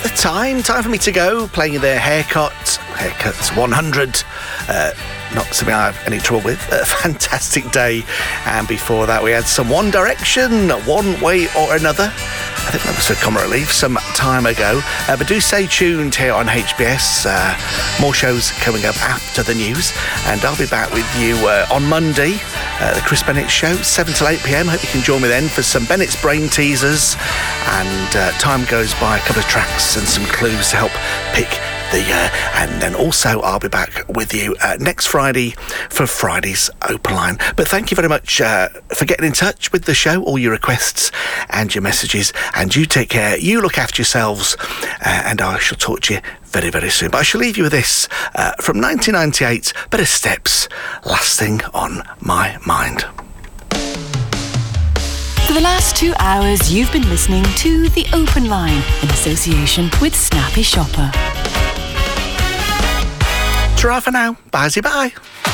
the time for me to go, playing their Haircuts 100. Not something I have any trouble with. A Fantastic Day. And before that, we had some One Direction, One Way or Another. I think that was for Comic Relief some time ago. But do stay tuned here on HBS. More shows coming up after the news. And I'll be back with you on Monday, the Chris Bennett Show, 7 till 8 p.m. Hope you can join me then for some Bennett's Brain teasers. And time goes by, a couple of tracks and some clues to help pick the year. And then also I'll be back with you next Friday for Friday's Open Line. But thank you very much for getting in touch with the show, all your requests and your messages. And you take care, you look after yourselves, and I shall talk to you very, very soon. But I shall leave you with this from 1998, Better Steps, Last Thing on My Mind. For the last 2 hours, you've been listening to The Open Line in association with Snappy Shopper. Ta-ra for now. Bye-bye.